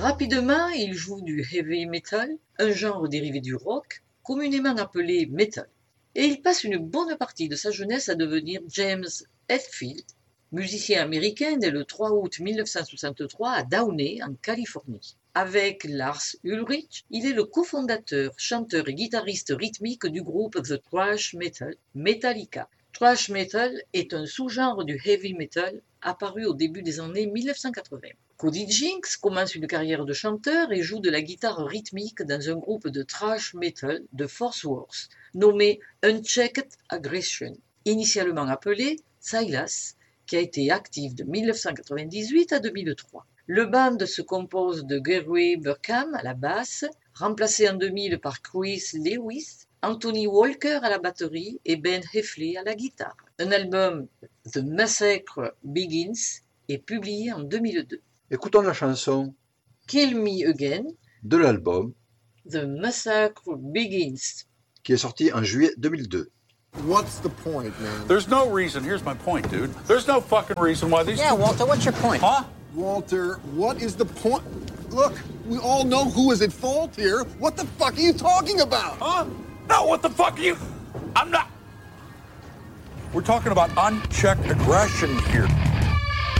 Rapidement, il joue du heavy metal, un genre dérivé du rock, communément appelé metal. Et il passe une bonne partie de sa jeunesse à devenir James Hetfield, musicien américain né le 3 août 1963 à Downey, en Californie. Avec Lars Ulrich, il est le cofondateur, chanteur et guitariste rythmique du groupe The Thrash Metal, Metallica. Thrash metal est un sous-genre du heavy metal apparu au début des années 1980. Cody Jinks commence une carrière de chanteur et joue de la guitare rythmique dans un groupe de thrash metal de Fort Worth, nommé Unchecked Aggression, initialement appelé Silas, qui a été actif de 1998 à 2003. Le band se compose de Gary Burkham à la basse, remplacé en 2000 par Chris Lewis, Anthony Walker à la batterie et Ben Heffley à la guitare. Un album, The Massacre Begins, est publié en 2002. Écoutons la chanson Kill Me Again de l'album The Massacre Begins, qui est sorti en juillet 2002. What's the point, man? There's no reason. Here's my point, dude. There's no fucking reason why these... Yeah, Walter, what's your point? Huh? Walter, what is the point? Look, we all know who is at fault here. What the fuck are you talking about? Huh? No, what the fuck are you... I'm not... We're talking about unchecked aggression here.